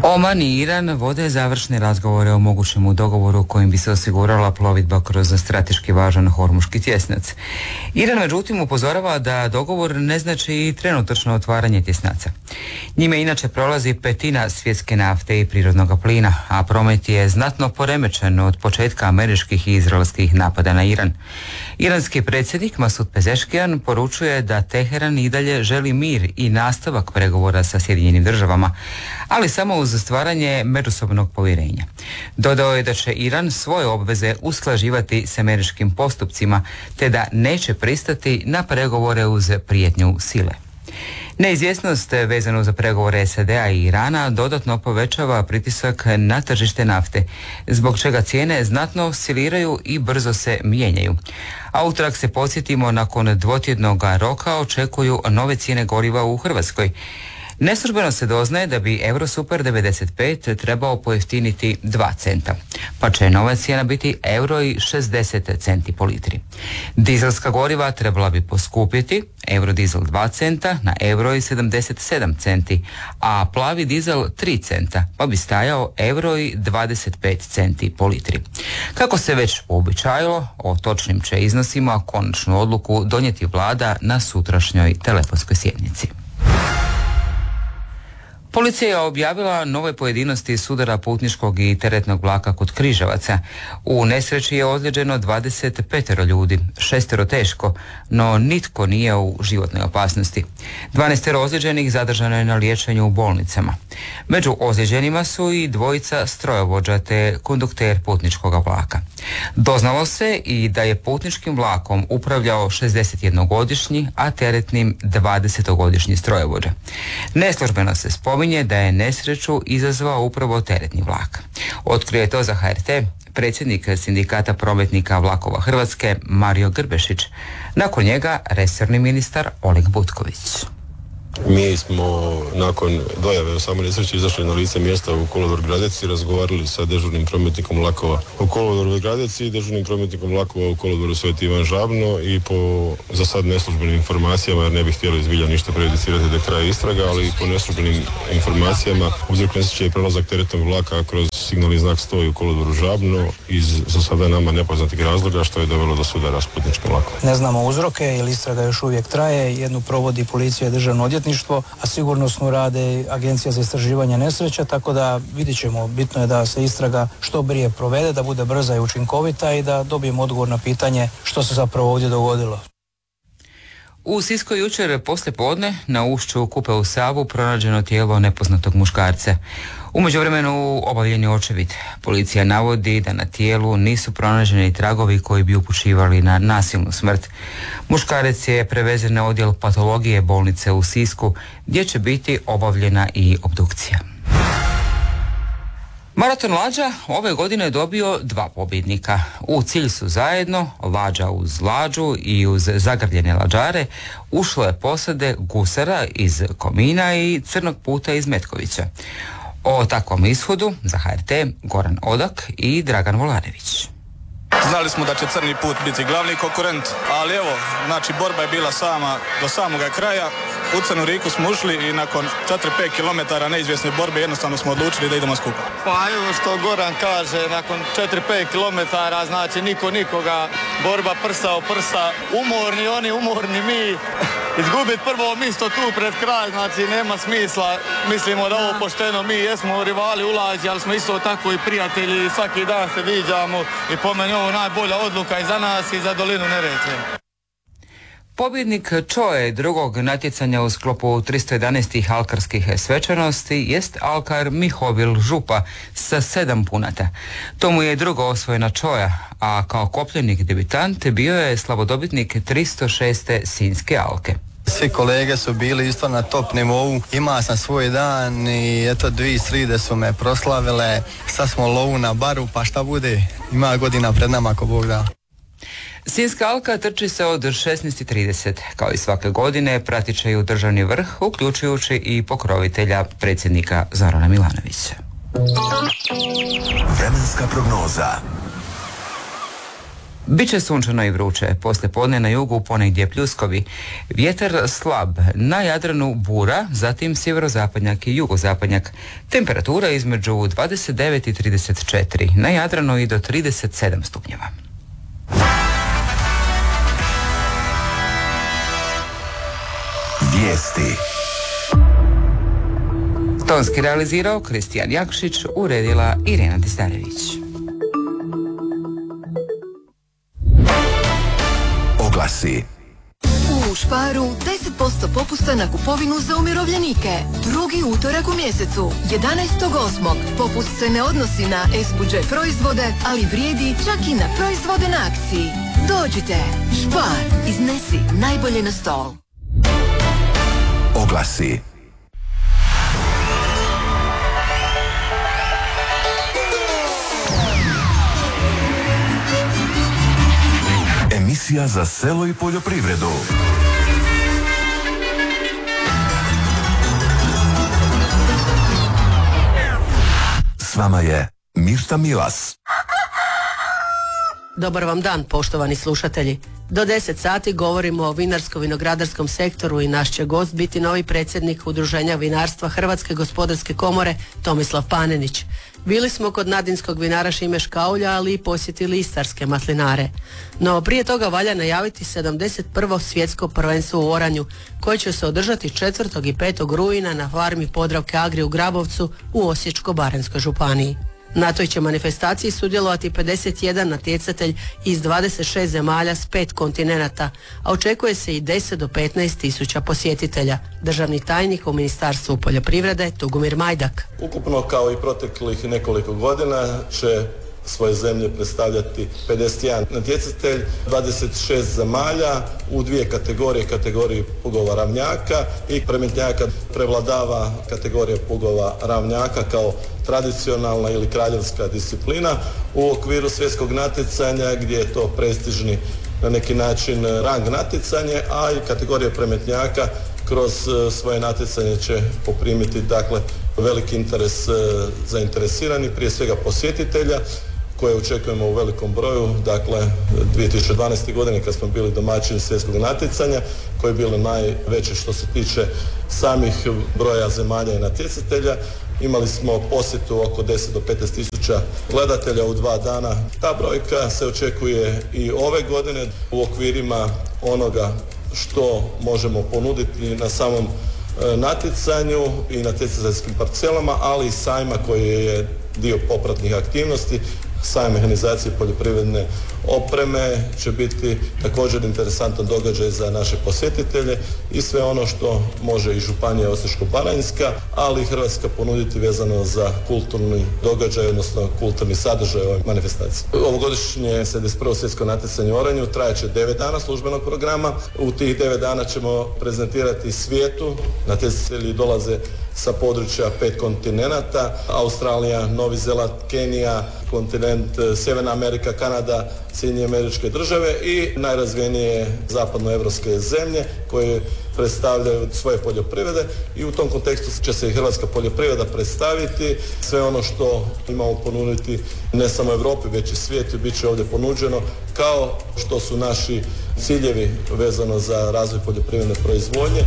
Oman i Iran vode završne razgovore o mogućem dogovoru kojim bi se osigurala plovidba kroz strateški važan hormuški tjesnac. Iran međutim upozorava da dogovor ne znači i trenutačno otvaranje tjesnaca. Njime inače prolazi petina svjetske nafte i prirodnog plina, a promet je znatno poremećen od početka američkih i izraelskih napada na Iran. Iranski predsjednik Masud Pezeškijan poručuje da Teheran i dalje želi mir i nastavak pregovora sa Sjedinjenim državama, ali samo uz stvaranje međusobnog povjerenja. Dodao je da će Iran svoje obveze usklađivati s američkim postupcima, te da neće pristati na pregovore uz prijetnju sile. Neizvjesnost vezano za pregovore SAD-a i Irana dodatno povećava pritisak na tržište nafte, zbog čega cijene znatno osciliraju i brzo se mijenjaju. A utrag se podsjetimo, nakon dvotjednog roka očekuju nove cijene goriva u Hrvatskoj. Neslužbeno se doznaje da bi Eurosuper 95 trebao pojeftiniti 2 centa, pa će nova cijena biti €60 po litri. Dizelska goriva trebala bi poskupjeti, Eurodizel 2 centa na €77, a plavi dizel 3 centa, pa bi stajao €25 po litri. Kako se već uobičajilo, o točnim će iznosima konačnu odluku donijeti vlada na sutrašnjoj telefonskoj sjednici. Policija je objavila nove pojedinosti sudara putničkog i teretnog vlaka kod Križevaca. U nesreći je ozlijeđeno 25 ljudi, 6 teško, no nitko nije u životnoj opasnosti. 12 ozlijeđenih zadržano je na liječenju u bolnicama. Među ozlijeđenima su i 2 strojovođa te kondukter putničkog vlaka. Doznalo se i da je putničkim vlakom upravljao 61-godišnji, a teretnim 20-godišnji strojovođa. Neslužbeno se spominje da je nesreću izazvao upravo teretni vlak. Otkrio je to za HRT predsjednik Sindikata prometnika vlakova Hrvatske Mario Grbešić. Nakon njega resorni ministar Oleg Butković. Mi smo nakon dojave o samoj nesreći izašli na lice mjesta u kolodvor Gradec i razgovarali sa dežurnim prometnikom vlakova u kolodvoru Gradec i dežurnim prometnikom vlakova u kolodvoru Sveti Ivan Žabno i po za sad neslužbenim informacijama, jer ne bih htjeli zbilja ništa prejudicirati do kraja istraga, ali po neslužbenim informacijama uzrok nesreće je prelazak teretnog vlaka kroz signalni znak 100 u kolodvoru Žabno iz za sada nama nepoznatih razloga, što je dovelo do sudara s putničkim vlakom. Ne znamo uzroke jer istraga još uvijek traje, jednu provodi policija i državno odvjetništvo, a sigurnosno rade Agencija za istraživanje nesreća, tako da vidjet ćemo. Bitno je da se istraga što prije provede, da bude brza i učinkovita i da dobijemo odgovor na pitanje što se zapravo ovdje dogodilo. U Sisku jučer poslijepodne na ušću Kupe u Savu pronađeno tijelo nepoznatog muškarca. U međuvremenu obavljen je očevid. Policija navodi da na tijelu nisu pronađeni tragovi koji bi upućivali na nasilnu smrt. Muškarac je prevezen na odjel patologije bolnice u Sisku, gdje će biti obavljena i obdukcija. Maraton Lađa ove godine je dobio 2 pobjednika. U cilj su zajedno, Lađa uz Lađu i uz zagrljene lađare, ušle posade Gusara iz Komina i Crnog puta iz Metkovića. O takvom ishodu za HRT Goran Odak i Dragan Volarević. Znali smo da će Crni put biti glavni konkurent, ali evo, znači borba je bila do samoga kraja. U Crnu Riku smo ušli i nakon 4-5 km neizvjesne borbe jednostavno smo odlučili da idemo skupa. Pa evo što Goran kaže, nakon 4-5 km, znači niko nikoga, borba prsa o prsa, umorni oni, umorni mi. Izgubiti prvo mjesto tu pred kraj, znači nema smisla. Mislimo da ovo pošteno, mi jesmo rivali u Lađi, ali smo isto tako i prijatelji, svaki dan se viđamo i po meni ovo najbolja odluka i za nas i za dolinu Neretve. Pobjednik Čoje drugog natjecanja u sklopu 311. alkarskih svečanosti jest alkar Mihovil Župa sa 7 punata. To mu je drugo osvojena Čoja, a kao kopljenik debitant bio je slavodobitnik 306. Sinjske alke. Svi kolege su bili isto na top nivou, imao sam svoj dan i eto 2 sride su me proslavile, sad smo lovu na baru, pa šta bude, ima godina pred nama ako Bog da. Sinjska alka trči se od 16:30. Kao i svake godine pratit će ju državni vrh, uključujući i pokrovitelja predsjednika Zorana Milanovića. Vremenska prognoza. Biće sunčano i vruće, poslije podne na jugu ponegdje pljuskovi. Vjetar slab, na Jadranu bura, zatim sjeverozapadnjak i jugozapadnjak. Temperatura između 29 i 34, na Jadranu i do 37 stupnjeva. Vijesti. Tonski realizirao Kristijan Jakšić, uredila Irena Distarević. Oglasi. U Sparu 10% popusta na kupovinu za umirovljenike. Drugi utorak u mjesecu, 11.8. Popust se ne odnosi na S-Budget proizvode, ali vrijedi čak i na proizvode na akciji. Dođite, Spar, iznesi najbolje na stol. Oglasi. Emisija za selo i poljoprivredu. S vama je Mirta Milas. Dobar vam dan, poštovani slušatelji. Do 10 sati govorimo o vinarsko-vinogradarskom sektoru i naš će gost biti novi predsjednik Udruženja vinarstva Hrvatske gospodarske komore Tomislav Panenić. Bili smo kod nadinskog vinara Šime Škaulja, ali i posjetili istarske maslinare. No prije toga valja najaviti 71. svjetsko prvenstvo u oranju, koje će se održati 4. i 5. rujna na farmi Podravke Agri u Grabovcu u Osječko-baranjskoj županiji. Na toj će manifestaciji sudjelovati 51 natjecatelj iz 26 zemalja s 5 kontinenata, a očekuje se i 10 do 15 tisuća posjetitelja. Državni tajnik u Ministarstvu poljoprivrede Tugomir Majdak. Ukupno kao i proteklih nekoliko godina će svoje zemlje predstavljati 51 natjecatelj, 26 zemalja u dvije kategorije, kategoriji pugova ravnjaka i premetnjaka. Prevladava kategorija pugova ravnjaka kao tradicionalna ili kraljevska disciplina u okviru svjetskog natjecanja gdje je to prestižni na neki način rang natjecanje, a i kategorija premetnjaka kroz svoje natjecanje će poprimiti dakle veliki interes zainteresirani, prije svega posjetitelja koje očekujemo u velikom broju, dakle 2012. godine kad smo bili domaćini svjetskog natjecanja koje je bilo najveće što se tiče samih broja zemalja i natjecatelja. Imali smo posjetu oko 10 do 15 tisuća gledatelja u 2 dana. Ta brojka se očekuje i ove godine u okvirima onoga što možemo ponuditi na samom natjecanju i natjecateljskim parcelama, ali i sajma koji je dio popratnih aktivnosti. Sajam mehanizacije poljoprivredne opreme će biti također interesantan događaj za naše posjetitelje i sve ono što može i županija Osječko-baranjska, ali i Hrvatska ponuditi vezano za kulturni događaj, odnosno kulturni sadržaj ove manifestacije. Ovogodišnje 71. svjetsko natjecanje u oranju trajaće 9 dana službenog programa. U tih 9 dana ćemo prezentirati svijetu. Natjecatelji dolaze sa područja 5 kontinenata, Australija, Novi Zeland, Kenija, kontinent Sjeverna Amerika, Kanada, Sjedinjene Američke Države i najrazvijenije zapadnoevropske zemlje koje predstavljaju svoje poljoprivrede i u tom kontekstu će se i hrvatska poljoprivreda predstaviti. Sve ono što imamo ponuditi ne samo Europi već i svijetu bit će ovdje ponuđeno kao što su naši ciljevi vezano za razvoj poljoprivredne proizvodnje.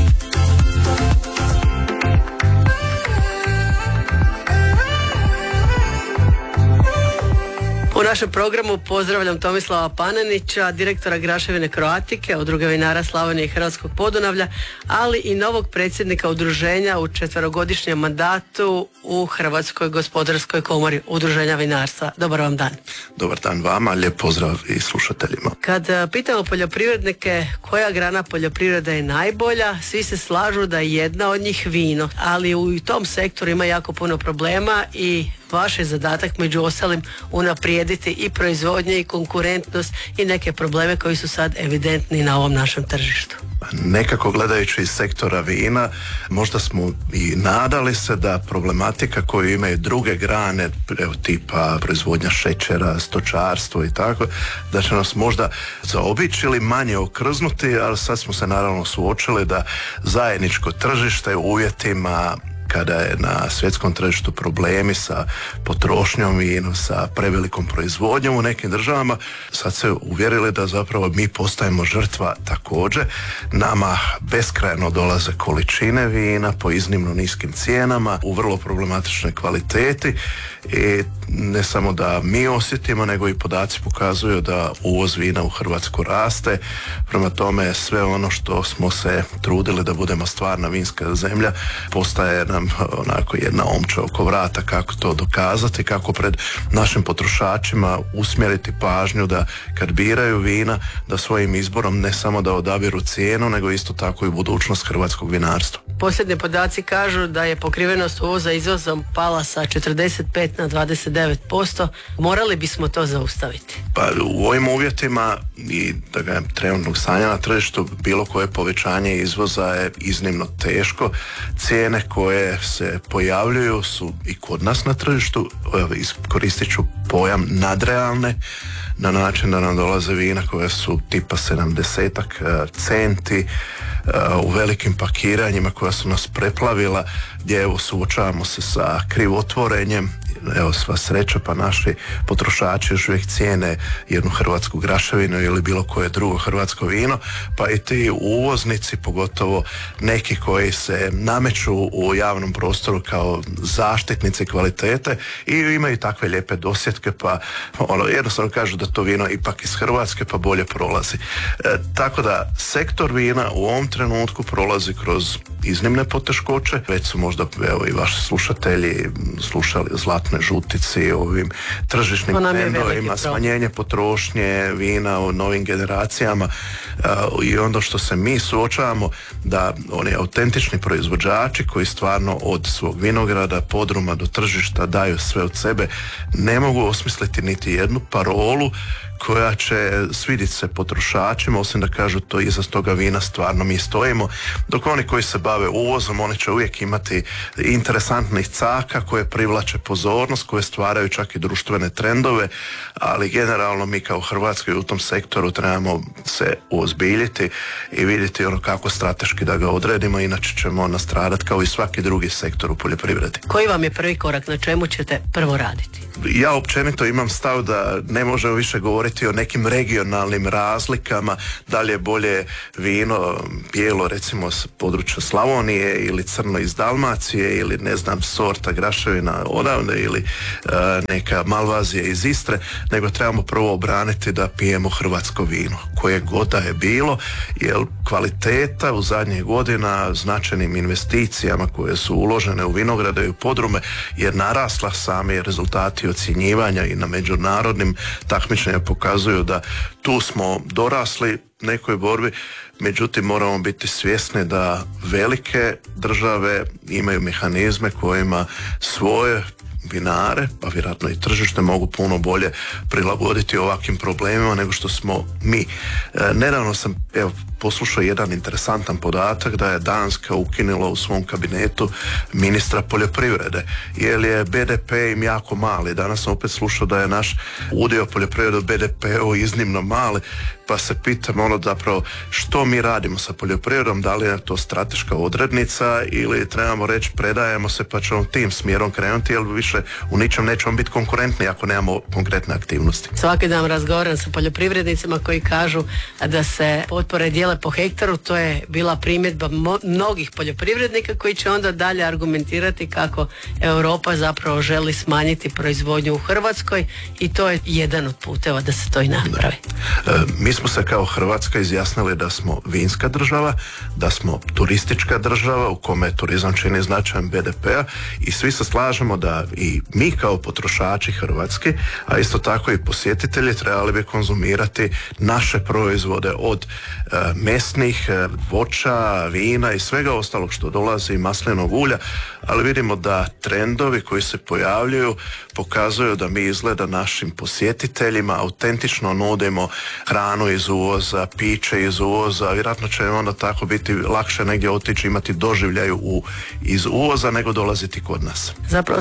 U našem programu pozdravljam Tomislava Panenića, direktora Graševine Croatike, Udruge vinara Slavonije i Hrvatskog Podunavlja, ali i novog predsjednika udruženja u 4-godišnjem mandatu u Hrvatskoj gospodarskoj komori Udruženja vinarstva. Dobar vam dan. Dobar dan vama, lijep pozdrav i slušateljima. Kad pitamo poljoprivrednike koja grana poljoprivrede je najbolja, svi se slažu da je jedna od njih vino, ali u tom sektoru ima jako puno problema i vaš je zadatak među ostalim unaprijediti i proizvodnje i konkurentnost i neke probleme koji su sad evidentni na ovom našem tržištu. Nekako gledajući iz sektora vina, možda smo i nadali se da problematika koju imaju druge grane, tipa proizvodnja šećera, stočarstvo i tako, da će nas možda zaobići ili manje okrznuti, ali sad smo se naravno suočili da zajedničko tržište u uvjetima kada je na svjetskom tržištu problemi sa potrošnjom vina, sa prevelikom proizvodnjom u nekim državama, sad se uvjerili da zapravo mi postajemo žrtva također. Nama beskrajno dolaze količine vina po iznimno niskim cijenama, u vrlo problematičnoj kvaliteti i ne samo da mi osjetimo, nego i podaci pokazuju da uvoz vina u Hrvatsku raste. Prema tome sve ono što smo se trudili da budemo stvarna vinska zemlja postaje nam onako jedna omča oko vrata. Kako to dokazati, kako pred našim potrošačima usmjeriti pažnju da kad biraju vina da svojim izborom ne samo da odabiru cijenu, nego isto tako i budućnost hrvatskog vinarstva. Posljednji podaci kažu da je pokrivenost uvoza izvozom pala sa 45 na 29%. Morali bismo to zaustaviti? Pa u ovim uvjetima i da ga trenutnog stanja na tržištu bilo koje povećanje izvoza je iznimno teško. Cijene koje se pojavljuju su i kod nas na tržištu, koristit ću pojam nadrealne, na način da nam dolaze vina koje su tipa 70-ak centi u velikim pakiranjima koja su nas preplavila, gdje evo suočavamo se sa krivotvorenjem. Evo sva sreća pa naši potrošači još uvijek cijene jednu hrvatsku graševinu ili bilo koje drugo hrvatsko vino, pa i ti uvoznici, pogotovo neki koji se nameću u javnom prostoru kao zaštitnici kvalitete i imaju takve lijepe dosjetke, pa jednostavno kažu da to vino ipak iz Hrvatske pa bolje prolazi. Tako da sektor vina u ovom trenutku prolazi kroz iznimne poteškoće. Već su možda evo i vaši slušatelji slušali o zlatnoj žutici, ovim tržišnim trendovima, smanjenje potrošnje vina u novim generacijama i onda što se mi suočavamo da oni autentični proizvođači koji stvarno od svog vinograda, podruma do tržišta daju sve od sebe, ne mogu osmisliti niti jednu parolu koja će svidjeti se potrošačima, osim da kažu to iza toga vina stvarno mi stojimo, dok oni koji se bave uvozom, oni će uvijek imati interesantnih caka koje privlače pozornost, koje stvaraju čak i društvene trendove, ali generalno mi kao Hrvatskoj u tom sektoru trebamo se uozbiljiti i vidjeti ono kako strateški da ga odredimo, inače ćemo nastradati kao i svaki drugi sektor u poljoprivredi. Koji vam je prvi korak, na čemu ćete prvo raditi? Ja općenito imam stav da ne možemo više govoriti o nekim regionalnim razlikama, da li je bolje vino bijelo recimo s područja Slavonije ili crno iz Dalmacije ili ne znam sorta graševina odavde ili neka Malvazija iz Istre, nego trebamo prvo obraniti da pijemo hrvatsko vino koje god da je bilo, jer kvaliteta u zadnjih godina značajnim investicijama koje su uložene u vinograde i u podrume je narasla. Sami rezultati ocjenjivanja i na međunarodnim takmičenjima pokazuju da tu smo dorasli nekoj borbi, međutim moramo biti svjesni da velike države imaju mehanizme kojima svoje vinare, pa vjerojatno i tržište, mogu puno bolje prilagoditi ovakvim problemima nego što smo mi. Nedavno sam poslušao jedan interesantan podatak da je Danska ukinula u svom kabinetu ministra poljoprivrede, jer je BDP im jako mali. Danas sam opet slušao da je naš udio poljoprivrede u BDP-u iznimno mali, pa se pitam zapravo što mi radimo sa poljoprivredom, da li je to strateška odrednica ili trebamo reći predajemo se pa ćemo tim smjerom krenuti, jer više u ničem nećemo biti konkurentni ako nemamo konkretne aktivnosti. Svaki dan razgovaram sa poljoprivrednicima koji kažu da se potpore dijele po hektaru. To je bila primjedba mnogih poljoprivrednika koji će onda dalje argumentirati kako Europa zapravo želi smanjiti proizvodnju u Hrvatskoj i to je jedan od puteva da se to i napravi. Mi smo se kao Hrvatska izjasnili da smo vinska država, da smo turistička država u kome turizam čini značajan BDP-a i svi se slažemo da i mi kao potrošači hrvatski, a isto tako i posjetitelji trebali bi konzumirati naše proizvode od mesnih, voća, vina i svega ostalog što dolazi, maslinog ulja, ali vidimo da trendovi koji se pojavljuju pokazuju da mi izgleda našim posjetiteljima autentično nudimo hranu iz uvoza, piće iz uvoza, vjerojatno će onda tako biti lakše negdje otići imati doživljaju iz uvoza nego dolaziti kod nas. Zapravo se sve vrti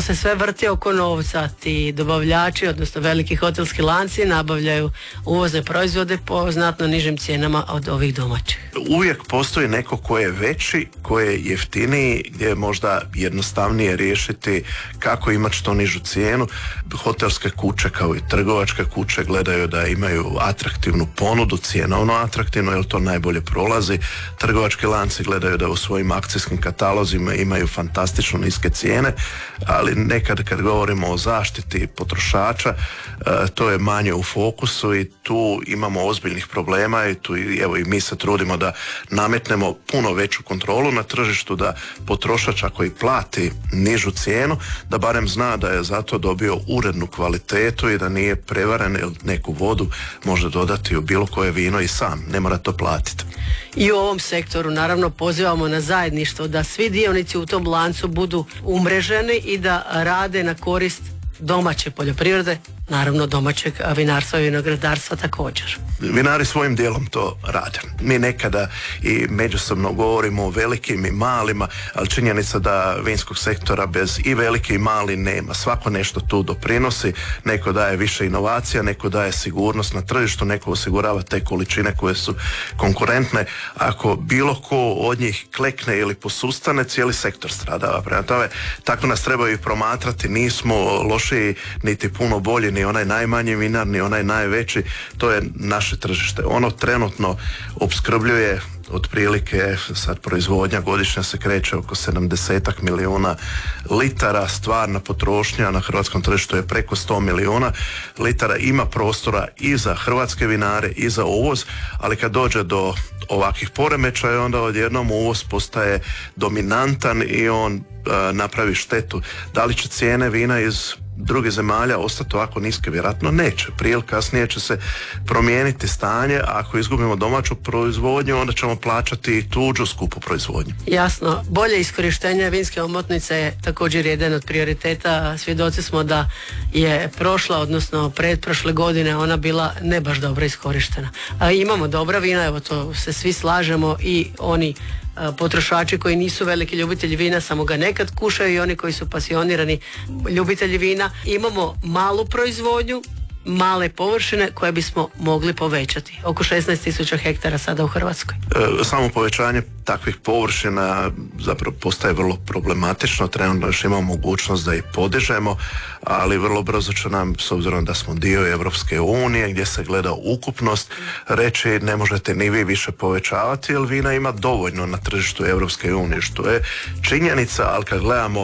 vrti oko novca. Ti dobavljači, odnosno veliki hotelski lanci, nabavljaju uvozne proizvode po znatno nižim cijenama od ovih domaćih. Uvijek postoji neko ko je veći, ko je jeftiniji, gdje je možda jednostavnije riješiti kako imati što nižu cijenu. Hotelske kuće kao i trgovačke kuće gledaju da imaju atraktivnu ponudu, cjenovno atraktivno, jer to najbolje prolazi. Trgovački lanci gledaju da u svojim akcijskim katalozima imaju fantastično niske cijene, ali nekad kad govorimo o zaštiti potrošača, to je manje u fokusu i tu imamo ozbiljnih problema i tu evo i mi se trudimo da nametnemo puno veću kontrolu na tržištu, da potrošač ako i plati nižu cijenu, da barem zna da je zato dobio urednu kvalitetu i da nije prevaren, jer neku vodu može dodati u bilo koje vino i sam, ne mora to platiti. I u ovom sektoru naravno pozivamo na zajedništvo, da svi dionici u tom lancu budu umreženi i da rade na korist domaće poljoprivrede, naravno domaćeg vinarstva i vinogradarstva također. Vinari svojim dijelom to rade. Mi nekada i međusobno govorimo o velikim i malima, ali činjenica da vinskog sektora bez i veliki i mali nema. Svako nešto tu doprinosi, neko daje više inovacija, neko daje sigurnost na tržištu, neko osigurava te količine koje su konkurentne. Ako bilo ko od njih klekne ili posustane, cijeli sektor stradava. Prema tome, tako nas trebaju i promatrati. Nismo lošiji niti puno bolji, ni onaj najmanji vinar, ni onaj najveći. To je naše tržište. Ono trenutno opskrbljuje otprilike, sad proizvodnja godišnja se kreće oko 70 milijuna litara, stvarna potrošnja na hrvatskom tržištu je preko 100 milijuna litara. Ima prostora i za hrvatske vinare i za uvoz, ali kad dođe do ovakvih poremećaja, onda odjednom uvoz postaje dominantan i on napravi štetu. Da li će cijene vina iz drugih zemalja ostati ovako niske? Vjerojatno neće. Prije ili kasnije će se promijeniti stanje, a ako izgubimo domaću proizvodnju, onda ćemo plaćati i tuđu skupu proizvodnju. Jasno, bolje iskorištenje vinske omotnice je također jedan od prioriteta. Svjedoci smo da je prošla, odnosno pretprošle godine ona bila ne baš dobro iskorištena. Imamo dobra vina, evo to se svi slažemo, i oni potrošači koji nisu veliki ljubitelji vina samo ga nekad kušaju, i oni koji su pasionirani ljubitelji vina. Imamo malu proizvodnju, male površine koje bismo mogli povećati. Oko 16.000 hektara sada u Hrvatskoj. Samo povećanje takvih površina zapravo postaje vrlo problematično. Trenutno još imamo mogućnost da ih podižemo, ali vrlo brzo će nam, s obzirom da smo dio Europske unije gdje se gleda ukupnost, reći ne možete ni vi više povećavati jer vina ima dovoljno na tržištu Europske unije, što je činjenica, ali kad gledamo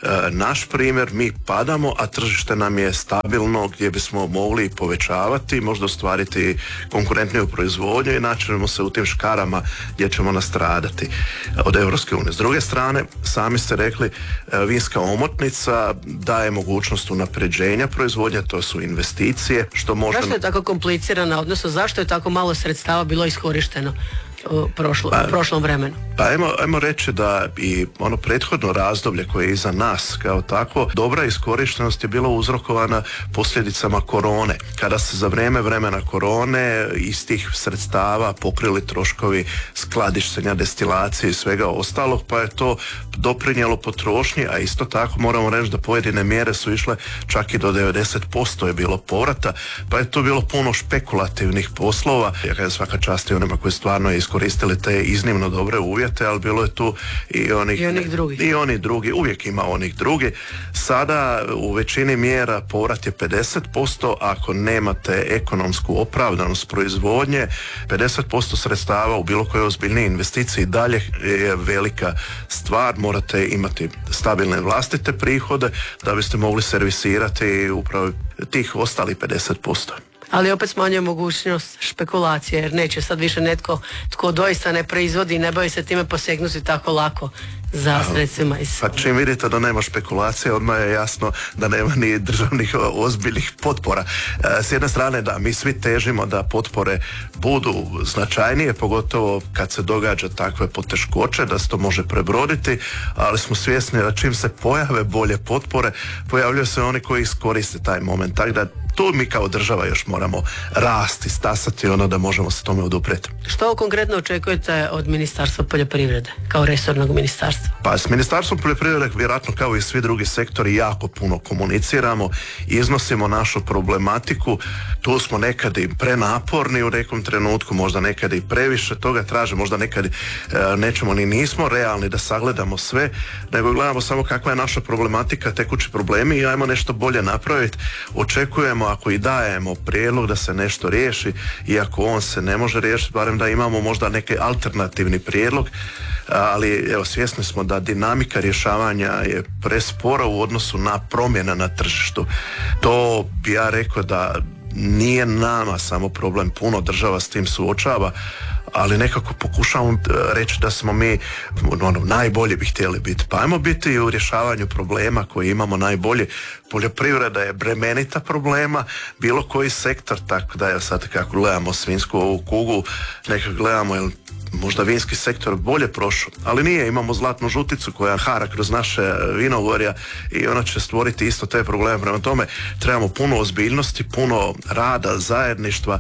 naš primjer, mi padamo, a tržište nam je stabilno gdje bismo mogli povećavati, možda ostvariti konkurentniju proizvodnju i naći ćemo se u tim škarama gdje ćemo nastradati od Europske unije. S druge strane, sami ste rekli, vinska omotnica daje mogućnost unapređenja proizvodnja, to su investicije, što možda... Zašto je tako komplicirana, odnosno zašto je tako malo sredstava bilo iskorišteno u prošlom vremenu? Pa ajmo reći da i ono prethodno razdoblje koje je iza nas kao tako, dobra iskorištenost je bila uzrokovana posljedicama korone. Kada se za vremena korone iz tih sredstava pokrili troškovi skladištenja, destilacije i svega ostalog, pa je to doprinijelo potrošnji, a isto tako moramo reći da pojedine mjere su išle čak i do 90% je bilo povrata, pa je tu bilo puno špekulativnih poslova. Ja kažem svaka čast i onima koji stvarno iskoristili te iznimno dobre uvjete, ali bilo je tu i onih drugi, uvijek ima onih drugi. Sada u većini mjera povrat je 50%, ako nemate ekonomsku opravdanost proizvodnje, 50% sredstava u bilo kojoj ozbiljnoj investiciji dalje je velika stvar. Morate imati stabilne vlastite prihode da biste mogli servisirati upravo tih ostalih 50%. Ali opet smanjuje mogućnost špekulacije, jer neće sad više netko tko doista ne proizvodi i ne bavi se time posegnuti tako lako za sredstvima. Pa čim vidite da nema špekulacije, odmah je jasno da nema ni državnih ozbiljnih potpora. S jedne strane da, mi svi težimo da potpore budu značajnije, pogotovo kad se događa takve poteškoće, da se to može prebroditi, ali smo svjesni da čim se pojave bolje potpore, pojavljuju se oni koji iskoriste taj moment. Tako da Tu mi kao država još moramo rasti, stasati da možemo se tome oduprijeti. Što konkretno očekujete od Ministarstva poljoprivrede kao resornog ministarstva? Pa s Ministarstvom poljoprivrede vjerojatno kao i svi drugi sektori jako puno komuniciramo, iznosimo našu problematiku. Tu smo nekad i prenaporni u nekom trenutku, možda nekad i previše toga traže, možda nekad nećemo ni nismo realni da sagledamo sve, nego gledamo samo kakva je naša problematika, tekući problemi i ajmo nešto bolje napraviti. Očekujemo, ako i dajemo prijedlog da se nešto riješi, iako on se ne može riješiti, barem da imamo možda neki alternativni prijedlog, ali evo, svjesni smo da dinamika rješavanja je prespora u odnosu na promjena na tržištu. To bi ja rekao da nije nama samo problem, puno država s tim suočava, ali nekako pokušavamo reći da smo mi najbolji bi htjeli biti. Pa ajmo biti u rješavanju problema koji imamo najbolje. Poljoprivreda je bremenita problema, bilo koji sektor, tako da ja sad kako gledamo svinsku ovu kugu, nekako gledamo jel možda vinski sektor bolje prošao, ali nije, imamo zlatnu žuticu koja hara kroz naše vinogorja i ona će stvoriti isto te probleme. Prema tome trebamo puno ozbiljnosti, puno rada, zajedništva.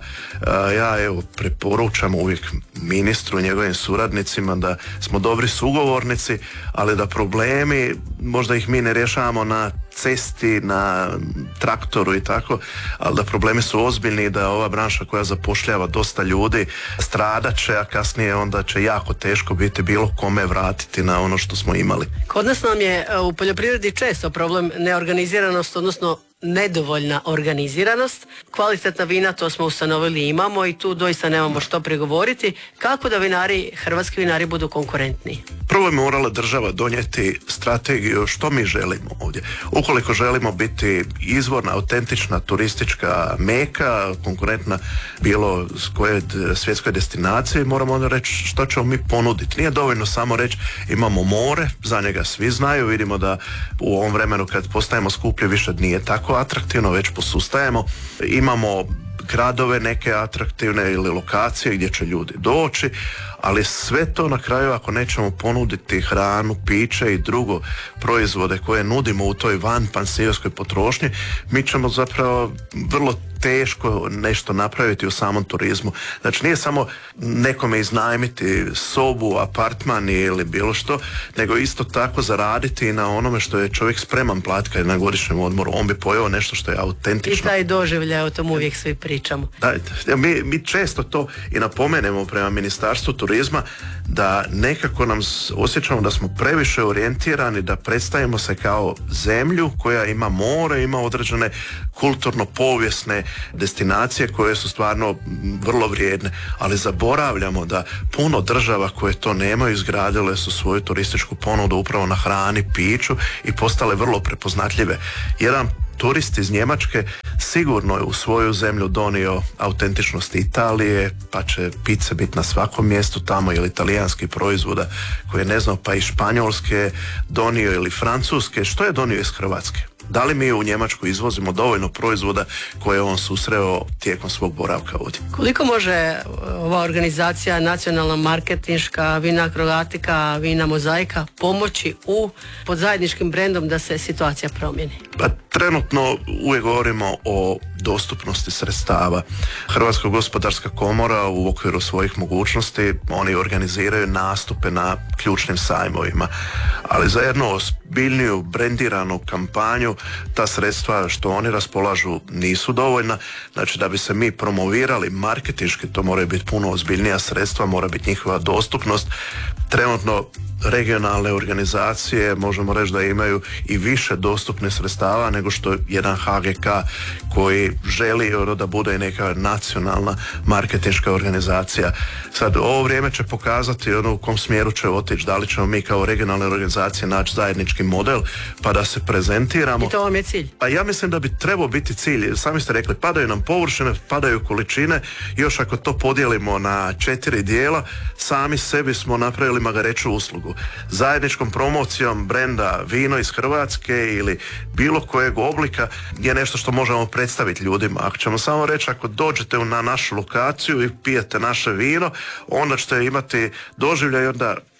Ja evo preporučam uvijek ministru i njegovim suradnicima da smo dobri sugovornici, ali da problemi možda ih mi ne rješavamo na cesti, na traktoru i tako, ali da problemi su ozbiljni i da ova branša koja zapošljava dosta ljudi stradat će, a kasnije onda će jako teško biti bilo kome vratiti na ono što smo imali. Kod nas nam je u poljoprivredi često problem neorganiziranost, odnosno nedovoljna organiziranost. Kvalitetna vina, to smo ustanovili i imamo i tu doista nemamo što prigovoriti. Kako da hrvatski vinari budu konkurentniji? Prvo je morala država donijeti strategiju što mi želimo ovdje. Ukoliko želimo biti izvorna, autentična turistička meka, konkurentna bilo s koje svjetskoj destinaciji, moramo onda reći što ćemo mi ponuditi. Nije dovoljno samo reći imamo more, za njega svi znaju, vidimo da u ovom vremenu kad postajemo skuplji više nije tako atraktivno, već posustajemo. Imamo gradove neke atraktivne ili lokacije gdje će ljudi doći, ali sve to na kraju ako nećemo ponuditi hranu, piće i drugo proizvode koje nudimo u toj vanpansionskoj potrošnji, mi ćemo zapravo vrlo teško nešto napraviti u samom turizmu. Znači nije samo nekome iznajmiti sobu, apartman ili bilo što, nego isto tako zaraditi na onome što je čovjek spreman platiti kad je na godišnjem odmoru. On bi pojeo nešto što je autentično. I taj doživljaj, o tom uvijek svi pričamo. Da, mi često to i napomenemo prema Ministarstvu turizma da nekako nam osjećamo da smo previše orijentirani, da predstavimo se kao zemlju koja ima more, ima određene kulturno-povijesne destinacije koje su stvarno vrlo vrijedne, ali zaboravljamo da puno država koje to nemaju izgradile su svoju turističku ponudu upravo na hrani, piću i postale vrlo prepoznatljive. Jedan turist iz Njemačke sigurno je u svoju zemlju donio autentičnost Italije, pa će pice biti na svakom mjestu tamo, ili italijanski proizvoda koje ne znam, pa i španjolske donio ili francuske. Što je donio iz Hrvatske? Da li mi u Njemačku izvozimo dovoljno proizvoda koje on susreo tijekom svog boravka ovdje? Koliko može ova organizacija nacionalna marketinška Vina Croatica, Vina Mozaika pomoći pod zajedničkim brendom da se situacija promijeni? Pa trenutno uvijek govorimo o dostupnosti sredstava. Hrvatska gospodarska komora u okviru svojih mogućnosti oni organiziraju nastupe na ključnim sajmovima, ali za jednu ozbiljniju brendiranu kampanju ta sredstva što oni raspolažu nisu dovoljna. Znači da bi se mi promovirali marketinški, to moraju biti puno ozbiljnija sredstva, mora biti njihova dostupnost. Trenutno regionalne organizacije možemo reći da imaju i više dostupnih sredstava nego što jedan HGK koji želi da bude i neka nacionalna marketinška organizacija. Sad ovo vrijeme će pokazati u kom smjeru će otići, da li ćemo mi kao regionalne organizacije naći zajednički model pa da se prezentiramo. I to vam je cilj? Pa ja mislim da bi trebao biti cilj. Sami ste rekli, padaju nam površine, padaju količine, još ako to podijelimo na 4 dijela, sami sebi smo napravili magareću uslugu. Zajedničkom promocijom brenda vino iz Hrvatske ili bilo kojeg oblika je nešto što možemo predstaviti ljudima. Ako ćemo samo reći, ako dođete na našu lokaciju i pijete naše vino, onda ćete imati doživljaj, onda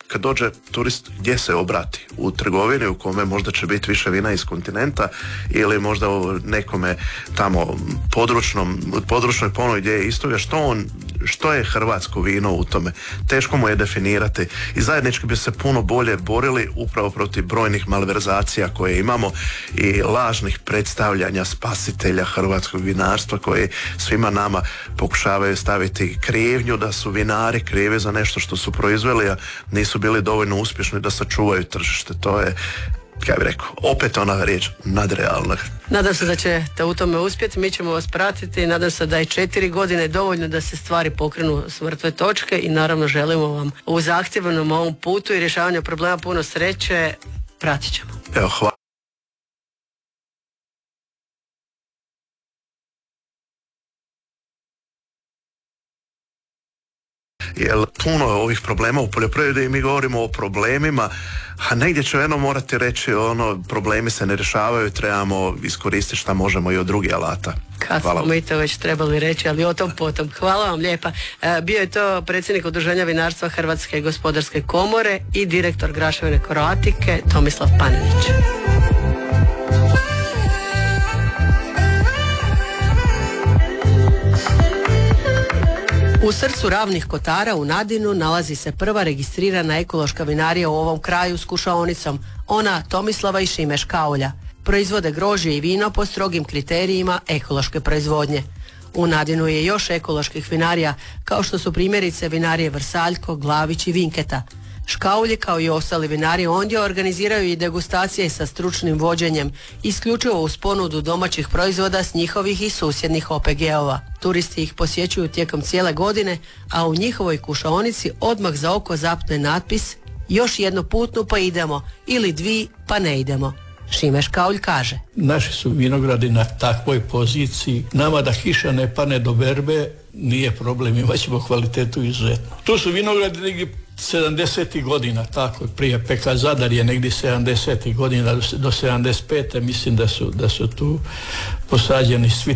kad dođe turist, gdje se obrati? U trgovini u kome možda će biti više vina iz kontinenta ili možda u nekome tamo područnoj ponudi gdje je istoga, što je hrvatsko vino u tome? Teško mu je definirati i zajednički bi se puno bolje borili upravo protiv brojnih malverzacija koje imamo i lažnih predstavljanja spasitelja hrvatskog vinarstva koji svima nama pokušavaju staviti krivnju da su vinari krivi za nešto što su proizveli, a nisu bili dovoljno uspješni da sačuvaju tržište. To je, kaj bi rekao, opet ona riječ nadrealna. Nadam se da ćete u tome uspjeti, mi ćemo vas pratiti i nadam se da je 4 godine dovoljno da se stvari pokrenu s mrtve točke i naravno želimo vam u zahtjevnom ovom putu i rješavanju problema puno sreće. Pratit ćemo. Evo, hvala. Jer puno je ovih problema u poljoprivredi i mi govorimo o problemima, a negdje ću jedno morati reći, problemi se ne rješavaju, trebamo iskoristiti šta možemo i od drugih alata. Kad smo mi to već trebali reći, ali o tom potom. Hvala vam lijepa. Bio je to predsjednik Udruženja vinarstva Hrvatske gospodarske komore i direktor Graševine Kroatike Tomislav Panenić. U srcu Ravnih Kotara u Nadinu nalazi se prva registrirana ekološka vinarija u ovom kraju s kušaonicom, ona Tomislava i Šime Škaulja. Proizvode grožđe i vino po strogim kriterijima ekološke proizvodnje. U Nadinu je još ekoloških vinarija, kao što su primjerice vinarije Vrsaljko, Glavić i Vinketa. Škaulje kao i ostali vinari ondje organiziraju i degustacije sa stručnim vođenjem, isključivo uz ponudu domaćih proizvoda s njihovih i susjednih OPG-ova. Turisti ih posjećuju tijekom cijele godine, a u njihovoj kušaonici odmah za oko zapne natpis još jednu putnu pa idemo ili dvi pa ne idemo. Šime Škaulj kaže: naši su vinogradi na takvoj poziciji, nama da kiša ne pane do berbe nije problem, imat ćemo kvalitetu izuzetno. Tu su vinogradi negdje 70. godina, tako prije PK Zadar je negdje 70. godina do 75. mislim da su tu posađeni svi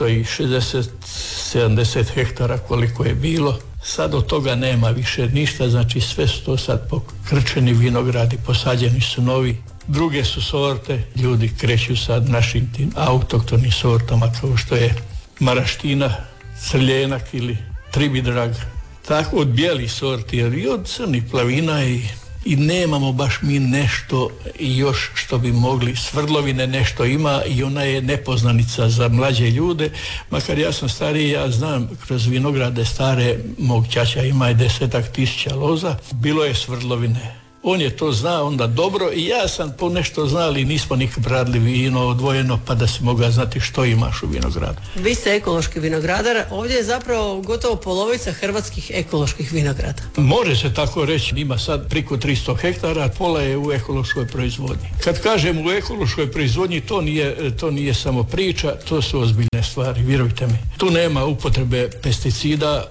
360-70 hektara koliko je bilo. Sad od toga nema više ništa, znači sve su to sad pokrčeni vinogradi, posađeni su novi. Druge su sorte, ljudi kreću sad našim tim autoktonim sortama kao što je Maraština, Crljenak ili Tribidrag. Tako od bijelih sorti, jer i od crnih plavina i nemamo baš mi nešto još što bi mogli. Svrdlovine nešto ima i ona je nepoznanica za mlađe ljude, makar ja sam stariji, ja znam kroz vinograde stare, mog ćaća ima i 10.000 loza, bilo je svrdlovine. On je to znao onda dobro i ja sam po nešto znali i nismo nikad radili vino odvojeno pa da si mogao znati što imaš u vinogradu. Vi ste ekološki vinogradar, ovdje je zapravo gotovo polovica hrvatskih ekoloških vinograda. Može se tako reći, ima sad priko 300 hektara, pola je u ekološkoj proizvodnji. Kad kažem u ekološkoj proizvodnji, to nije samo priča, to su ozbiljne stvari, vjerujte mi. Tu nema upotrebe pesticida,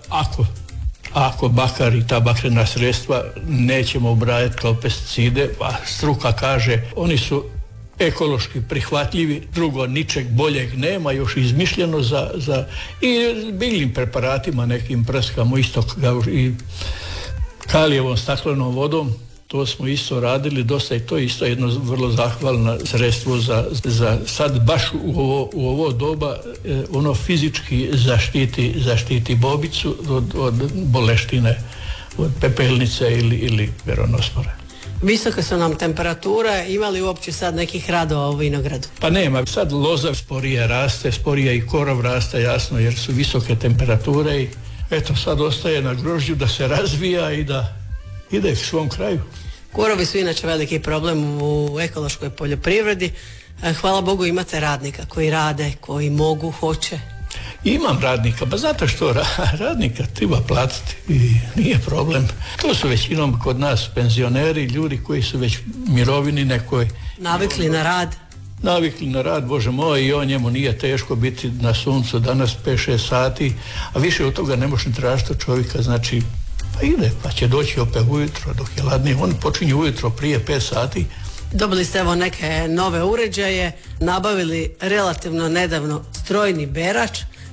ako bakar i ta bakrena sredstva nećemo ubrajati kao pesticide, pa struka kaže oni su ekološki prihvatljivi, drugo ničeg boljeg nema, još izmišljeno za i biljnim preparatima nekim prskamo isto kao i kalijevom staklenom vodom. To smo isto radili dosta i to je isto jedno vrlo zahvalno sredstvo za sad baš u ovo doba ono fizički zaštiti bobicu od boleštine, od pepelnice ili peronospore. Visoke su nam temperature, ima li uopće sad nekih radova u vinogradu? Pa nema, sad loza sporije raste, sporije i korov raste, jasno, jer su visoke temperature i eto sad ostaje na grožđu da se razvija i da ide k svom kraju. Korovi su inače veliki problem u ekološkoj poljoprivredi. Hvala Bogu imate radnika koji rade, koji mogu, hoće. Imam radnika, pa znate što, radnika treba platiti i nije problem. To su većinom kod nas penzioneri, ljudi koji su već mirovini nekoj. Navikli na rad. Navikli na rad, Bože moj, i njemu nije teško biti na suncu danas 5-6 sati, a više od toga ne može tražiti od čovjeka, znači pa ide, pa će doći opet ujutro dok je ladnije. On počinje ujutro prije 5 sati. Dobili ste evo neke nove uređaje, nabavili relativno nedavno strojni berač.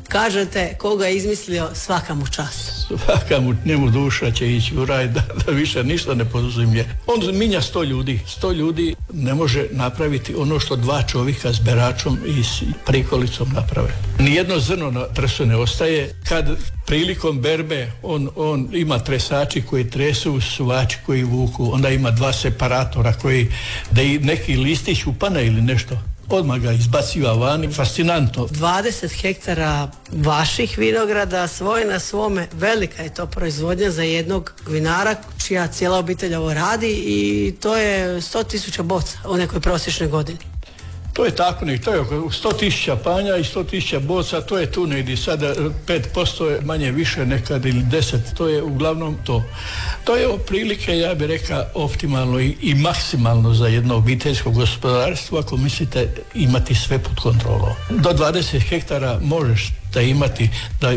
Kažete, koga je izmislio, svaka mu čast. Svaka mu njemu duša će ići u raj da više ništa ne poduzimlje. On minja 100 ljudi. 100 ljudi ne može napraviti ono što 2 čovjeka s beračom i s prikolicom naprave. Nijedno zrno na trsu ne ostaje. Kad prilikom berbe on ima tresači koji tresu, suvači koji vuku, onda ima 2 separatora koji, da i neki listić upane ili nešto, odmah ga izbaciva vani, fascinantno. 20 hektara vaših vinograda, svoje na svome, velika je to proizvodnja za jednog vinara čija cijela obitelj ovo radi i to je 100.000 boca u nekoj prosječnoj godini. To je tako, to je oko 100.000 panja i 100.000 boca, to je tu negdje sada 5% je manje više nekad ili 10, to je uglavnom to. To je otprilike, ja bih rekao, optimalno i maksimalno za jedno obiteljsko gospodarstvo ako mislite imati sve pod kontrolom. Do 20 hektara možeš da imate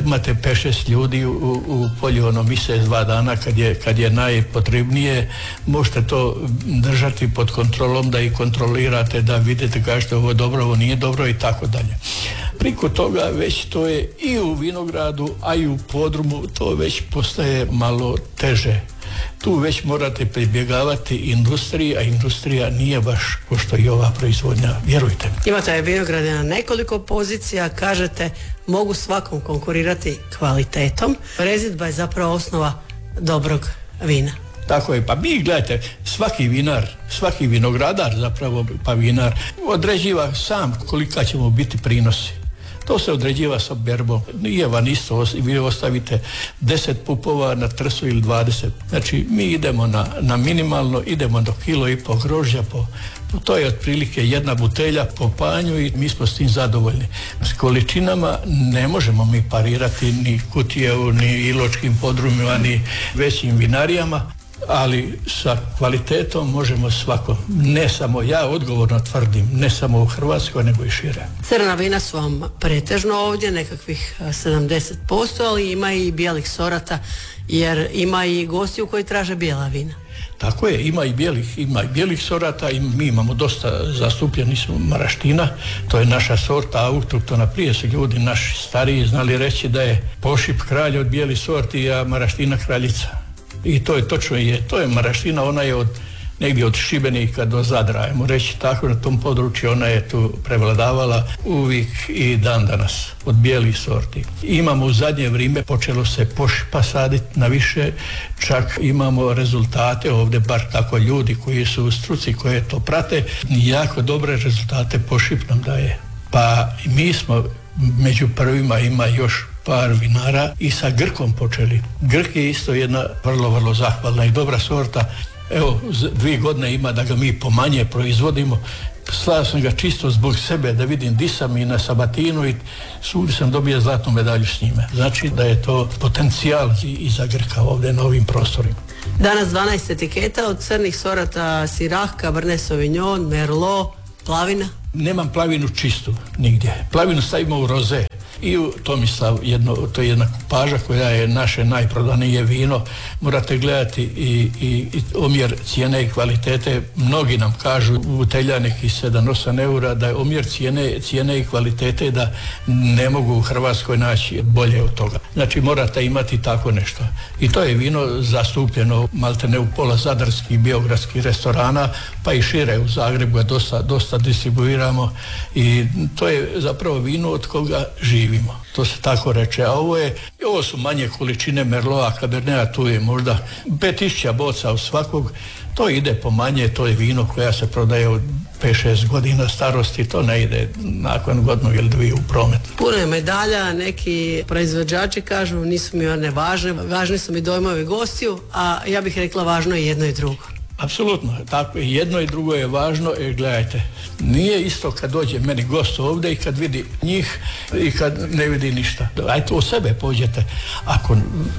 5-6 ljudi u polju ono mjesec 2 dana kad je najpotrebnije, možete to držati pod kontrolom, da i kontrolirate, da vidite kažete ovo je dobro, ovo nije dobro i tako dalje. Priko toga već to je i u vinogradu, a i u podrumu to već postaje malo teže. Tu već morate pribjegavati industriji, a industrija nije baš pošto i ova proizvodnja, vjerujte mi. Imate vinograde na nekoliko pozicija, kažete mogu svakom konkurirati kvalitetom. Rezidba je zapravo osnova dobrog vina. Tako je, pa mi gledajte, svaki vinar, svaki vinogradar zapravo, pa vinar, određiva sam kolika će mu biti prinosi. To se određiva sa berbom. Nije van isto, vi ostavite 10 pupova na trsu ili 20. Znači, mi idemo na minimalno, idemo do 1,5 kg grožđa, to je otprilike 1 butelja po panju i mi smo s tim zadovoljni. S količinama ne možemo mi parirati ni Kutijevu, ni Iločkim podrumima, ni većim vinarijama, ali sa kvalitetom možemo svakom. Ne samo ja odgovorno tvrdim, ne samo u Hrvatskoj, nego i šire. Crna vina su vam pretežno ovdje, nekakvih 70%, ali ima i bijelih sorata, jer ima i gostiju koji traže bijela vina. Tako je, ima i bijelih sorata i mi imamo dosta zastupljeni su maraština, to je naša sorta autohtona, prije su ljudi naši stariji znali reći da je Pošip kralj od bijelih sorti, a maraština kraljica. I to je točno to je maraština, ona je negdje od Šibenika do Zadra, ajmo reći tako, na tom području ona je tu prevladavala uvijek i dan danas od bijelih sorti. Imamo u zadnje vrijeme počelo se Pošipa saditi na više, čak imamo rezultate ovdje, bar tako ljudi koji su u struci, koje to prate, jako dobre rezultate Pošip nam daje. Pa mi smo među prvima, ima još par vinara i sa Grkom počeli. Grk je isto jedna vrlo, vrlo zahvalna i dobra sorta. Evo, 2 godine ima da ga mi pomanje proizvodimo. Slao sam ga čisto zbog sebe da vidim di sam i na Sabatinu i svugdje sam dobio zlatnu medalju s njime. Znači da je to potencijal i za Grka ovdje na ovim prostorima. Danas 12 etiketa od crnih sorata Syrah, Cabernet Sauvignon, Merlot, plavina. Nemam plavinu čistu nigdje. Plavinu stavimo u roze. I u Tomislav, to je jedna kupaža koja je naše najprodanije vino. Morate gledati i omjer cijene i kvalitete. Mnogi nam kažu u butelja nekih 7-8 eura da je omjer cijene i kvalitete da ne mogu u Hrvatskoj naći bolje od toga. Znači morate imati tako nešto. I to je vino zastupljeno maltene u pola zadarskih, beogradskih restorana, pa i šire u Zagrebu ga dosta distribuiramo i to je zapravo vino od koga živimo. To se tako reče, a ovo su manje količine Merlota, Caberneta, tu je možda 5000 boca od svakog, to ide po manje, to je vino koja se prodaje od 5-6 godina starosti, to ne ide nakon godinu ili 2 u promet. Puno je medalja, neki proizvođači kažu nisu mi one važne, važni su mi dojmovi gostiju, a ja bih rekla važno je jedno i drugo. Apsolutno, tako i jedno i drugo je važno, gledajte, nije isto kad dođe meni gost ovdje i kad vidi njih i kad ne vidi ništa. Ajte u sebe pođete, ako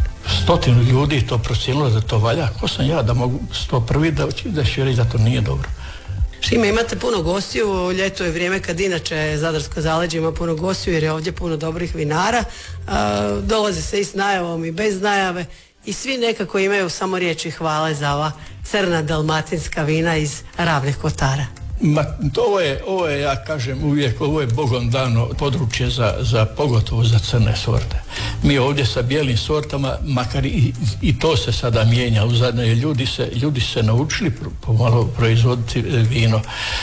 100 ljudi to procijenilo da to valja, ko sam ja da mogu 101 da će reći da to nije dobro. Šime, imate puno gostiju, ljeto je vrijeme kad inače Zadarsko zaleđe ima puno gostiju jer je ovdje puno dobrih vinara, dolaze se i s najavom i bez najave. I svi nekako imaju samo riječi hvale za ova crna dalmatinska vina iz Ravnih Kotara. Ovo je, ja kažem uvijek, ovo je Bogom dano područje pogotovo za crne sorte. Mi ovdje sa bijelim sortama, makar i to se sada mijenja, ljudi se naučili pomalo proizvoditi vino.